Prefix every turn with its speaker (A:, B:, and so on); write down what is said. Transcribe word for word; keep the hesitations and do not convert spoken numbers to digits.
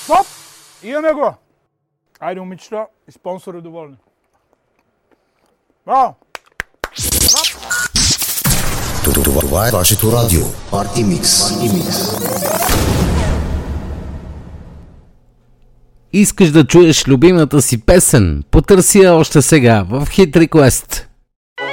A: Стоп! Имаме го! Айде, момичета и спонсори доволни. Браво!
B: Това е вашето радио. Парти Микс.
C: Искаш да чуеш любимата си песен? Потърси я още сега в Hit Request.